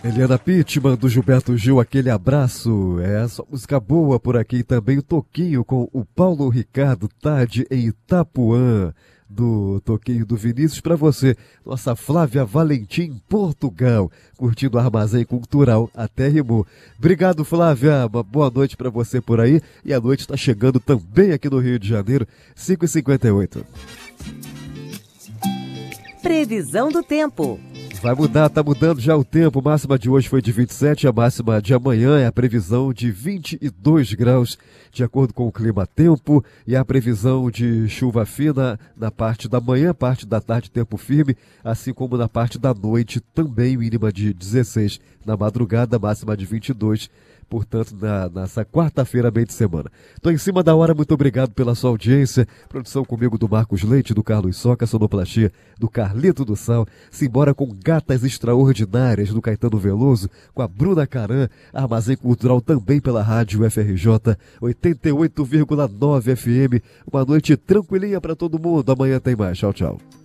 Eliana Pittman, do Gilberto Gil, aquele abraço. É só música boa por aqui também. O Toquinho com o Paulo Ricardo Tade em Itapuã. Do Toquinho do Vinícius para você, nossa Flávia Valentim, Portugal, curtindo o Armazém Cultural, até rimou. Obrigado, Flávia, uma boa noite para você por aí, e a noite está chegando também aqui no Rio de Janeiro, 5h58. Previsão do tempo. Vai mudar, tá mudando já o tempo. A máxima de hoje foi de 27, a máxima de amanhã é a previsão de 22 graus, de acordo com o clima-tempo, e a previsão de chuva fina na parte da manhã, parte da tarde, tempo firme, assim como na parte da noite, também mínima de 16. Na madrugada, máxima de 22, portanto, nessa quarta-feira, meio de semana. Tô em cima da hora, muito obrigado pela sua audiência. Produção comigo do Marcos Leite, do Carlos Soca, sonoplastia do Carlito do Sal. Simbora com Gatas Extraordinárias, do Caetano Veloso, com a Bruna Caran. Armazém Cultural também pela rádio FRJ 88,9 FM. Uma noite tranquilinha para todo mundo. Amanhã tem mais. Tchau, tchau.